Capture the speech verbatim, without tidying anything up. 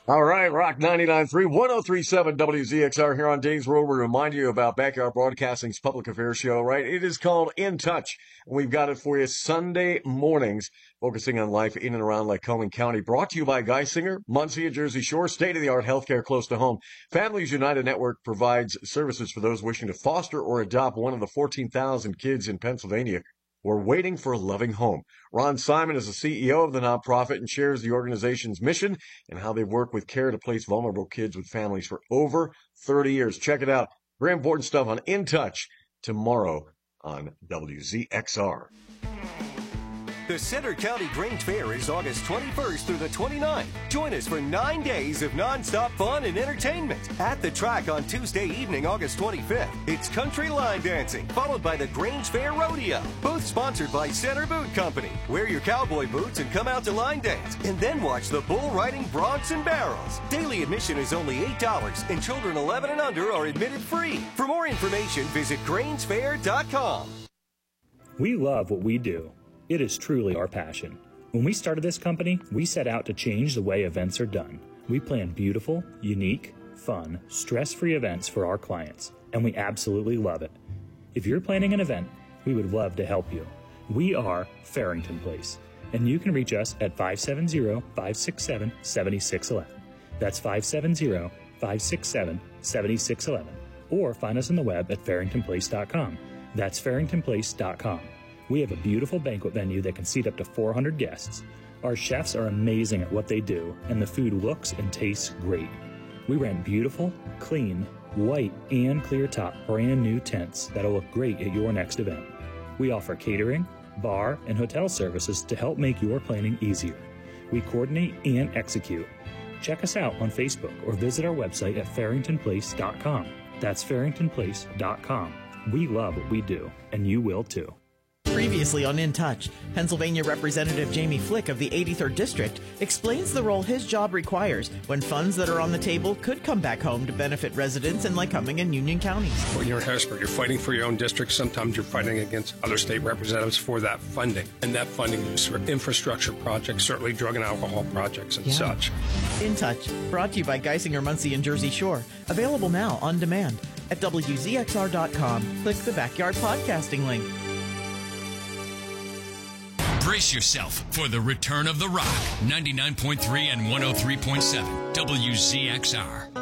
All right, Rock ninety-nine point three, one oh three point seven W Z X R here on Days World. We remind you about Backyard Broadcasting's public affairs show, right? It is called In Touch. We've got it for you Sunday mornings, focusing on life in and around Lycoming County. Brought to you by Geisinger, Muncie, and Jersey Shore. State-of-the-art healthcare close to home. Families United Network provides services for those wishing to foster or adopt one of the fourteen thousand kids in Pennsylvania. We're waiting for a loving home. Ron Simon is the C E O of the nonprofit and shares the organization's mission and how they work with care to place vulnerable kids with families for over thirty years. Check it out. Very important stuff on In Touch tomorrow on W Z X R. The Center County Grange Fair is August twenty-first through the twenty-ninth. Join us for nine days of nonstop fun and entertainment. At the track on Tuesday evening, August twenty-fifth, it's country line dancing, followed by the Grange Fair Rodeo. Both sponsored by Center Boot Company. Wear your cowboy boots and come out to line dance, and then watch the bull riding broncs and barrels. Daily admission is only eight dollars, and children eleven and under are admitted free. For more information, visit grange fair dot com. We love what we do. It is truly our passion. When we started this company, we set out to change the way events are done. We plan beautiful, unique, fun, stress-free events for our clients, and we absolutely love it. If you're planning an event, we would love to help you. We are Farrington Place, and you can reach us at five seven zero, five six seven, seven six one one. That's five seven zero, five six seven, seven six one one. Or find us on the web at farrington place dot com. That's farrington place dot com. We have a beautiful banquet venue that can seat up to four hundred guests. Our chefs are amazing at what they do, and the food looks and tastes great. We rent beautiful, clean, white, and clear top brand new tents that'll look great at your next event. We offer catering, bar, and hotel services to help make your planning easier. We coordinate and execute. Check us out on Facebook or visit our website at farrington place dot com. That's farrington place dot com. We love what we do, and you will too. Previously on In Touch, Pennsylvania Representative Jamie Flick of the eighty-third District explains the role his job requires when funds that are on the table could come back home to benefit residents in Lycoming and Union counties. When you're in Harrisburg, you're fighting for your own district. Sometimes you're fighting against other state representatives for that funding. And that funding is for infrastructure projects, certainly drug and alcohol projects and yeah. such. In Touch, brought to you by Geisinger, Muncie, and Jersey Shore. Available now on demand at W Z X R dot com. Click the Backyard Podcasting link. Brace yourself for the return of the Rock. ninety-nine point three and one oh three point seven W Z X R.